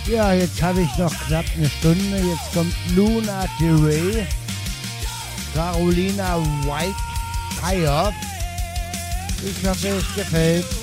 Ja, jetzt habe ich noch knapp eine Stunde. Jetzt kommt Luna Del Rey, Carolina White Fire. Ich hoffe, es gefällt.